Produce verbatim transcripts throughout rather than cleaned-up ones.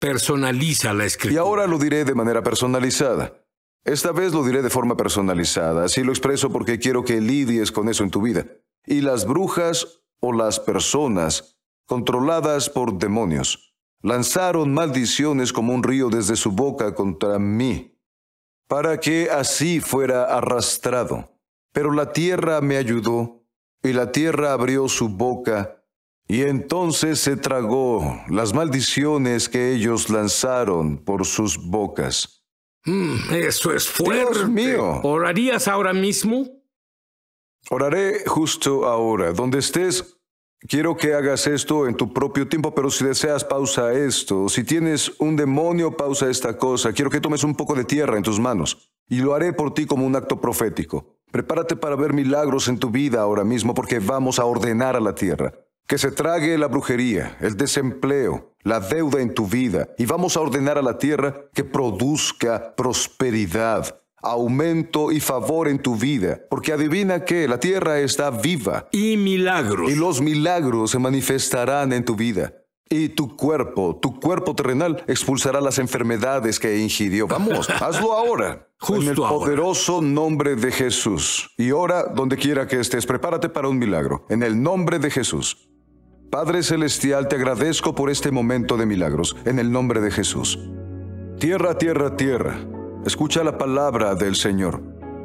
Personaliza la Y escritura. ahora lo diré de manera personalizada. Esta vez lo diré de forma personalizada. Así lo expreso porque quiero que lidies con eso en tu vida. Y las brujas o las personas controladas por demonios lanzaron maldiciones como un río desde su boca contra mí, para que así fuera arrastrado. Pero la tierra me ayudó, y la tierra abrió su boca, y entonces se tragó las maldiciones que ellos lanzaron por sus bocas. Mm, eso es fuerte. Dios mío. ¿Orarías ahora mismo? Oraré justo ahora. Donde estés, quiero que hagas esto en tu propio tiempo, pero si deseas, pausa esto. Si tienes un demonio, pausa esta cosa. Quiero que tomes un poco de tierra en tus manos, y lo haré por ti como un acto profético. Prepárate para ver milagros en tu vida ahora mismo, porque vamos a ordenar a la tierra que se trague la brujería, el desempleo, la deuda en tu vida, y vamos a ordenar a la tierra que produzca prosperidad, aumento y favor en tu vida, porque adivina qué, la tierra está viva. Y milagros. Y los milagros se manifestarán en tu vida. Y tu cuerpo, tu cuerpo terrenal, expulsará las enfermedades que ingirió. Vamos, hazlo ahora. Justo en el ahora. poderoso nombre de Jesús. Y ora donde quiera que estés, prepárate para un milagro. En el nombre de Jesús. Padre Celestial, te agradezco por este momento de milagros. En el nombre de Jesús. Tierra, tierra, tierra. Escucha la palabra del Señor.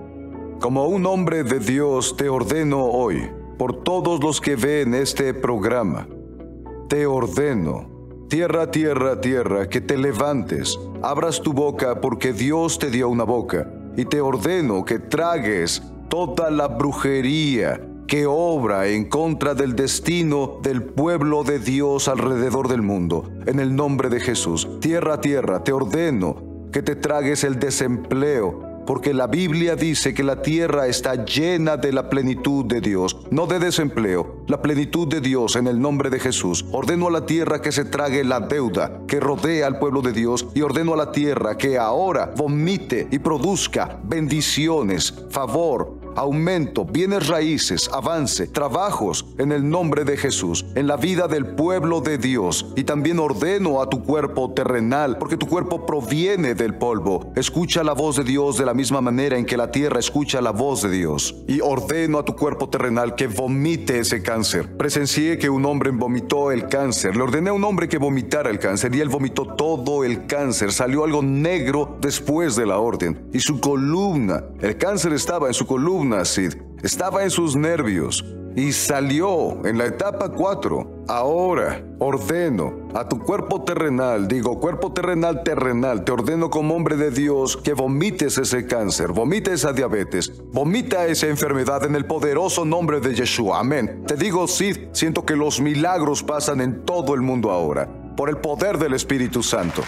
Como un hombre de Dios te ordeno hoy, por todos los que ven este programa, te ordeno, tierra, tierra, tierra, que te levantes, abras tu boca porque Dios te dio una boca, y te ordeno que tragues toda la brujería que obra en contra del destino del pueblo de Dios alrededor del mundo. En el nombre de Jesús, tierra, tierra, te ordeno que te tragues el desempleo, porque la Biblia dice que la tierra está llena de la plenitud de Dios, no de desempleo, la plenitud de Dios en el nombre de Jesús. Ordeno a la tierra que se trague la deuda que rodea al pueblo de Dios, y ordeno a la tierra que ahora vomite y produzca bendiciones, favor, aumento, bienes raíces, avance, trabajos en el nombre de Jesús, en la vida del pueblo de Dios. Y también ordeno a tu cuerpo terrenal, porque tu cuerpo proviene del polvo. Escucha la voz de Dios de la misma manera en que la tierra escucha la voz de Dios. Y ordeno a tu cuerpo terrenal que vomite ese cáncer. Presencié que un hombre vomitó el cáncer. Le ordené a un hombre que vomitara el cáncer, y él vomitó todo el cáncer. Salió algo negro después de la orden. Y su columna, el cáncer estaba en su columna, Sid, estaba en sus nervios, y salió en la etapa cuatro. Ahora ordeno a tu cuerpo terrenal, digo cuerpo terrenal terrenal, te ordeno como hombre de Dios que vomites ese cáncer, vomita esa diabetes, vomita esa enfermedad en el poderoso nombre de Yeshua. Amén. Te digo, Sid, siento que los milagros pasan en todo el mundo ahora, por el poder del Espíritu Santo.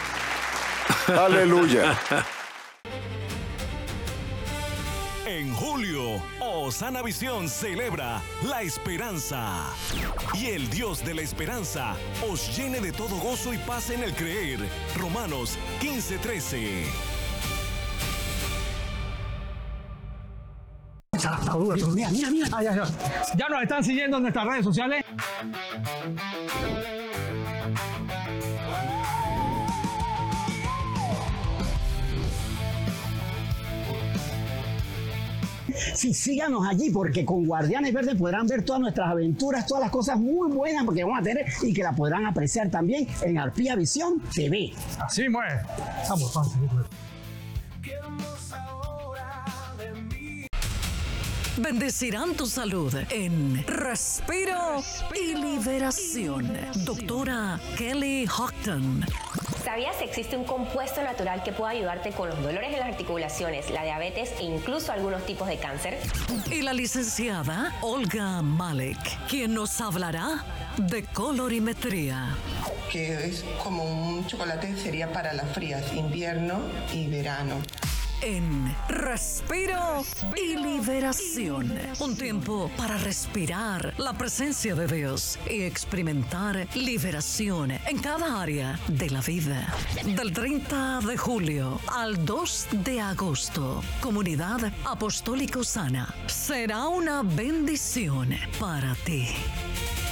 Aleluya. En julio, Osana Visión celebra la esperanza. Y el Dios de la esperanza os llene de todo gozo y paz en el creer. Romanos quince trece. Mira, mira, mira. Ah, ya, ya. Ya nos están siguiendo en nuestras redes sociales. Sí, síganos allí, porque con Guardianes Verdes podrán ver todas nuestras aventuras, todas las cosas muy buenas porque vamos a tener, y que la podrán apreciar también en Arpía Visión T V. Así, mueve. Vamos, vamos. Bendecirán tu salud en Respiro y Liberación. Doctora Kelly Houghton. ¿Sabías que existe un compuesto natural que puede ayudarte con los dolores en las articulaciones, la diabetes e incluso algunos tipos de cáncer? Y la licenciada Olga Malek, quien nos hablará de colorimetría. Que es como un chocolate, sería para las frías, invierno y verano. En Respiro y Liberación. Un tiempo para respirar la presencia de Dios y experimentar liberación en cada área de la vida. Del treinta de julio al dos de agosto, Comunidad Apostólica Osana será una bendición para ti.